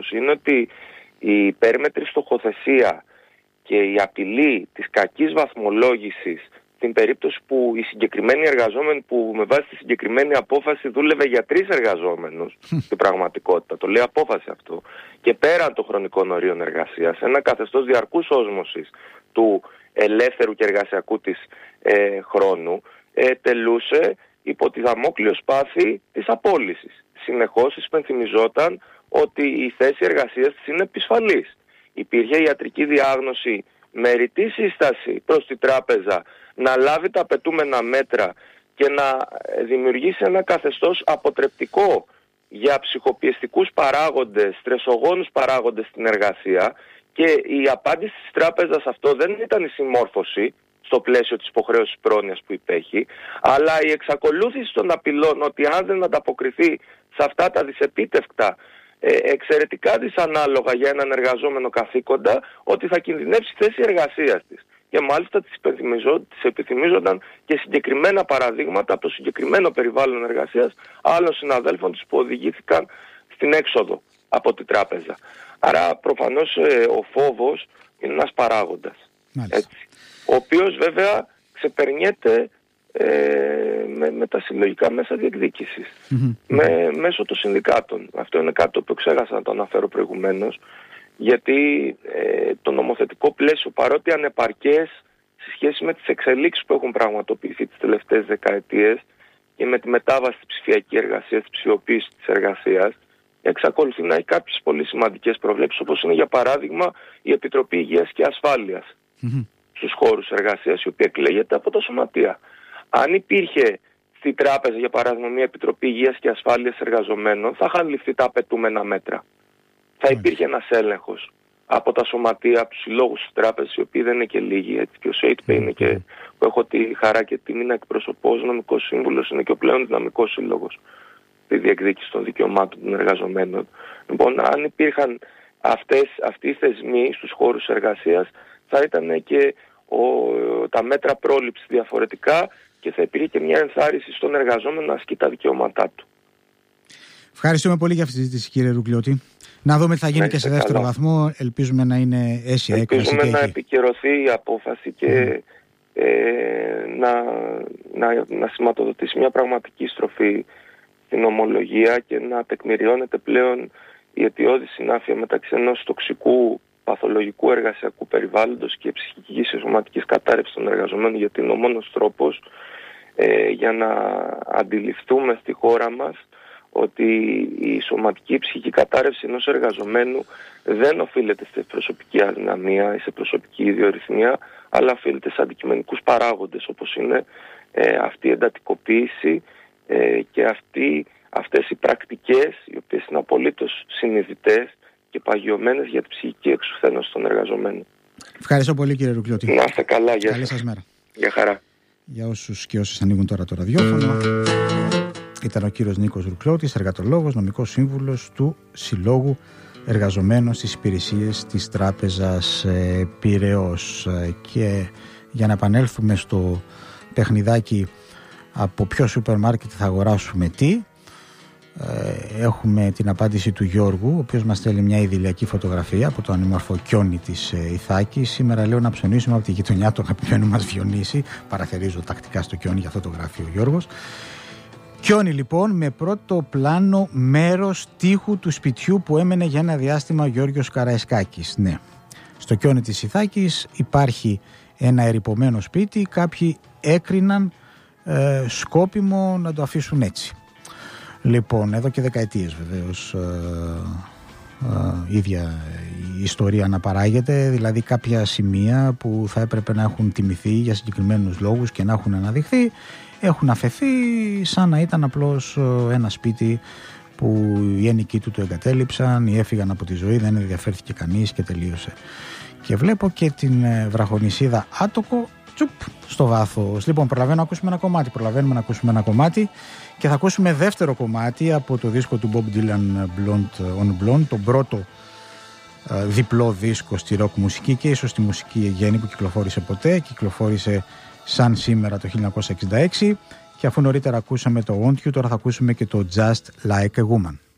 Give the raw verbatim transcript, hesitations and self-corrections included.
προφανώς είναι ότι η υπέρμετρη στοχοθεσία και η απειλή της κακής βαθμολόγησης στην περίπτωση που οι συγκεκριμένοι εργαζόμενοι που με βάση τη συγκεκριμένη απόφαση δούλευε για τρεις εργαζόμενους στην πραγματικότητα, το λέει απόφαση αυτό, και πέραν των χρονικών ορίων εργασίας, ένα καθεστώς διαρκούς όσμωσης του ελεύθερου και εργασιακού της ε, χρόνου, ε, τελούσε υπό τη δαμόκλειο σπάθη της απόλυσης. Συνεχώς υπενθυμιζόταν ότι η θέση εργασίας της είναι επισφαλής. Υπήρχε ιατρική διάγνωση με ρητή σύσταση προς τη τράπεζα να λάβει τα απαιτούμενα μέτρα και να δημιουργήσει ένα καθεστώς αποτρεπτικό για ψυχοπιεστικούς παράγοντες, στρεσογόνους παράγοντες στην εργασία, και η απάντηση της τράπεζας αυτό δεν ήταν η συμμόρφωση στο πλαίσιο της υποχρέωσης πρόνοιας που υπέχει, αλλά η εξακολούθηση των απειλών ότι αν δεν ανταποκριθεί σε αυτά τα δυσεπίτευκτα, ε, εξαιρετικά δυσανάλογα για έναν εργαζόμενο καθήκοντα, ότι θα κινδυνεύσει θέση εργασίας της. Και μάλιστα τις, τις επιθυμίζονταν και συγκεκριμένα παραδείγματα από το συγκεκριμένο περιβάλλον εργασίας άλλων συναδέλφων της που οδηγήθηκαν στην έξοδο από την τράπεζα. Άρα προφανώς ε, ο φόβος είναι ένας παράγοντας, έτσι, ο οποίος βέβαια ξεπερνιέται ε, με, με τα συλλογικά μέσα διεκδίκησης, mm-hmm. με, μέσω των συνδικάτων. Αυτό είναι κάτι το οποίο ξέχασα να το αναφέρω προηγουμένως, γιατί ε, το νομοθετικό πλαίσιο, παρότι ανεπαρκές σε σχέση με τις εξελίξεις που έχουν πραγματοποιηθεί τις τελευταίες δεκαετίες και με τη μετάβαση στη ψηφιακή εργασία, στη ψηφιοποίηση της εργασίας, εξακολουθεί να έχει κάποιες πολύ σημαντικές προβλέψεις, όπως είναι για παράδειγμα η Επιτροπή Υγείας και Ασφάλειας mm-hmm. στους χώρους εργασίας, η οποία εκλέγεται από τα σωματεία. Αν υπήρχε στη τράπεζα, για παράδειγμα, μια Επιτροπή Υγείας και Ασφάλειας εργαζομένων, θα είχαν ληφθεί τα απαιτούμενα μέτρα. Θα υπήρχε ένας έλεγχος από τα σωματεία, από τους συλλόγους της τράπεζας, οι οποίοι δεν είναι και λίγοι, έτσι, και ο ΣΕΙΤΠΕ είναι και, που έχω τη χαρά και τιμή να εκπροσωπώ ως νομικός σύμβουλος, είναι και ο πλέον δυναμικός σύλλογος στη διεκδίκηση των δικαιωμάτων των εργαζομένων. Λοιπόν, αν υπήρχαν αυτές, αυτοί οι θεσμοί στους χώρους εργασίας, θα ήταν και ο, τα μέτρα πρόληψης διαφορετικά και θα υπήρχε και μια ενθάρρυνση στον εργαζόμενο να ασκεί τα δικαιώματά του. Ευχαριστούμε πολύ για αυτή τη συζήτηση, κύριε Ρουκλιώτη. Να δούμε τι θα γίνει ναι, και σε δεύτερο καλά. βαθμό. Ελπίζουμε να είναι αίσια έκβαση. Ελπίζουμε να επικαιρωθεί η απόφαση και mm. ε, να, να, να σηματοδοτήσει μια πραγματική στροφή στην ομολογία και να τεκμηριώνεται πλέον η αιτιώδη συνάφεια μεταξύ ενός τοξικού παθολογικού εργασιακού περιβάλλοντος και ψυχικής και σωματικής κατάρρευσης των εργαζομένων, γιατί είναι ο μόνος τρόπος ε, για να αντιληφθούμε στη χώρα μας ότι η σωματική ψυχική κατάρρευση ενός εργαζομένου δεν οφείλεται σε προσωπική αδυναμία ή σε προσωπική ιδιορυθμία, αλλά οφείλεται σε αντικειμενικούς παράγοντες, όπως είναι ε, αυτή η εντατικοποίηση ε, και αυτή, αυτές οι πρακτικές, οι οποίες είναι απολύτως συνειδητές και παγιωμένες για την ψυχική εξουθένωση των εργαζομένων. Ευχαριστώ πολύ, κύριε Ρουκλιώτη. Να είστε καλά. Γεια Καλή σας μέρα. Γεια χαρά. Για όσους και όσες ανοίγουν τώρα το ραδιόφωνο, ήταν ο κύριος Νίκος Ρουκλιώτης, εργατολόγος, νομικός σύμβουλος του Συλλόγου Εργαζομένων στις Υπηρεσίες της Τράπεζας Πειραιώς. Και για να επανέλθουμε στο παιχνιδάκι από ποιο σούπερ μάρκετ θα αγοράσουμε τι, έχουμε την απάντηση του Γιώργου, ο οποίος μας στέλνει μια ιδηλιακή φωτογραφία από το ανήμορφο Κιόνι της Ιθάκης. Σήμερα λέω να ψωνίσουμε από τη γειτονιά του αγαπημένου μας Διονύση. Παραθερίζω τακτικά στο Κιόνι, για αυτό το γράφει ο Γιώργος. Κιόνι λοιπόν, με πρώτο πλάνο μέρος τοίχου του σπιτιού που έμενε για ένα διάστημα ο Γιώργος Καραϊσκάκης. Ναι, στο Κιόνι της Ιθάκης υπάρχει ένα ερειπωμένο σπίτι. Κάποιοι έκριναν ε, σκόπιμο να το αφήσουν έτσι. Λοιπόν, εδώ και δεκαετίες βεβαίως ε, ε, ίδια η ιστορία αναπαράγεται, δηλαδή κάποια σημεία που θα έπρεπε να έχουν τιμηθεί για συγκεκριμένους λόγους και να έχουν αναδειχθεί, έχουν αφαιθεί σαν να ήταν απλώς ένα σπίτι που οι ένοικοι του το εγκατέλειψαν ή έφυγαν από τη ζωή, δεν ενδιαφέρθηκε κανείς και τελείωσε. Και βλέπω και την βραχονησίδα Άτοκο τσουπ, στο βάθος. Λοιπόν, προλαβαίνω να ακούσουμε ένα κομμάτι, προλαβαίνουμε να ακούσουμε ένα κομμάτι και θα ακούσουμε δεύτερο κομμάτι από το δίσκο του Bob Dylan, Blonde on Blonde, τον πρώτο ε, διπλό δίσκο στη rock μουσική και ίσως στη μουσική γέννη που κυκλοφόρησε ποτέ, κυκλοφόρησε σαν σήμερα το χίλια εννιακόσια εξήντα έξι, και αφού νωρίτερα ακούσαμε το Want You, τώρα θα ακούσουμε και το Just Like a Woman.